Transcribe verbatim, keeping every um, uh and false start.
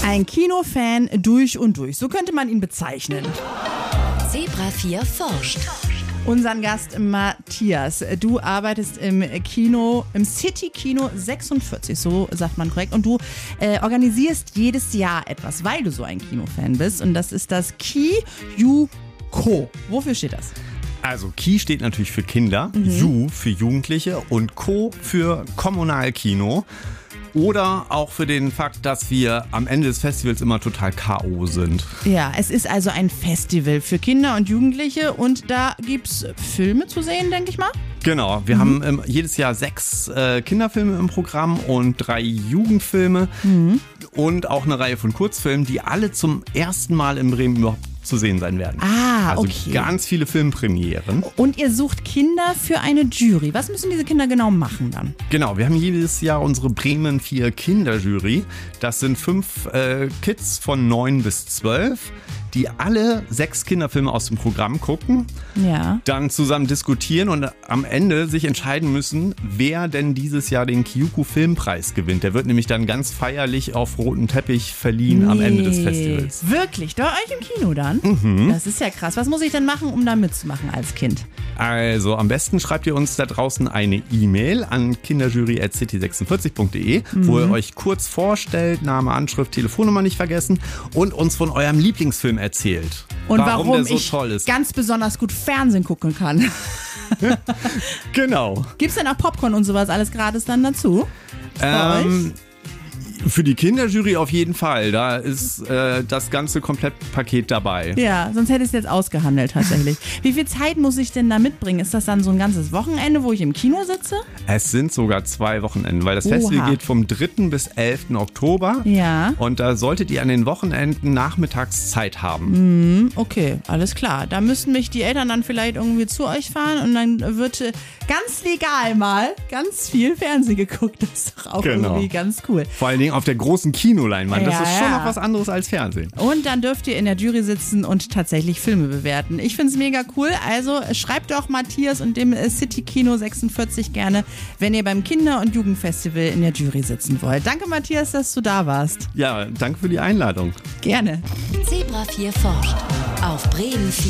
Ein Kinofan durch und durch, so könnte man ihn bezeichnen. Zebra vier forscht. Unseren Gast Matthias, du arbeitest im Kino, im City-Kino sechsundvierzig, so sagt man korrekt. Und du äh, organisierst jedes Jahr etwas, weil du so ein Kinofan bist. Und das ist das Ki-Ju-Ko. Wofür steht das? Also Ki steht natürlich für Kinder, mhm. Ju für Jugendliche und Ko für Kommunalkino. Oder auch für den Fakt, dass wir am Ende des Festivals immer total K O sind. Ja, es ist also ein Festival für Kinder und Jugendliche und da gibt's Filme zu sehen, denke ich mal. Genau, wir mhm. haben ähm, jedes Jahr sechs äh, Kinderfilme im Programm und drei Jugendfilme mhm. und auch eine Reihe von Kurzfilmen, die alle zum ersten Mal in Bremen überhaupt zu sehen sein werden. Ah, also okay. Ganz viele Filmpremieren. Und ihr sucht Kinder für eine Jury. Was müssen diese Kinder genau machen dann? Genau, wir haben jedes Jahr unsere Bremen vier Kinderjury. Das sind fünf äh, Kids von neun bis zwölf, die alle sechs Kinderfilme aus dem Programm gucken, ja. dann zusammen diskutieren und am Ende sich entscheiden müssen, wer denn dieses Jahr den Kyuku-Filmpreis gewinnt. Der wird nämlich dann ganz feierlich auf roten Teppich verliehen nee. am Ende des Festivals. Wirklich? Bei euch im Kino dann? Mhm. Das ist ja krass. Was muss ich denn machen, um da mitzumachen als Kind? Also am besten schreibt ihr uns da draußen eine E-Mail an kinderjury at city sechsundvierzig punkt de, mhm. wo ihr euch kurz vorstellt, Name, Anschrift, Telefonnummer nicht vergessen und uns von eurem Lieblingsfilm erzählt. Und warum, warum der so ich toll ist. ganz besonders gut Fernsehen gucken kann. Genau. Gibt's denn auch Popcorn und sowas alles gratis dann dazu? Bei Ähm, euch? Für die Kinderjury auf jeden Fall. Da ist äh, das ganze Komplettpaket dabei. Ja, sonst hätte ich es jetzt ausgehandelt tatsächlich. Wie viel Zeit muss ich denn da mitbringen? Ist das dann so ein ganzes Wochenende, wo ich im Kino sitze? Es sind sogar zwei Wochenenden, weil das Oha. Festival geht vom dritten bis elften Oktober. Ja. Und da solltet ihr an den Wochenenden nachmittags Zeit haben. Mm, okay, alles klar. Da müssten mich die Eltern dann vielleicht irgendwie zu euch fahren und dann wird äh, ganz legal mal ganz viel Fernsehen geguckt. Das ist doch auch Genau. irgendwie ganz cool. Vor allen Dingen auf der großen Kinoleinwand. Das Ja, ist schon ja. noch was anderes als Fernsehen. Und dann dürft ihr in der Jury sitzen und tatsächlich Filme bewerten. Ich finde es mega cool. Also schreibt doch Matthias und dem City Kino sechsundvierzig gerne, wenn ihr beim Kinder- und Jugendfestival in der Jury sitzen wollt. Danke, Matthias, dass du da warst. Ja, danke für die Einladung. Gerne. Zebra vier forscht. Auf Bremen vier.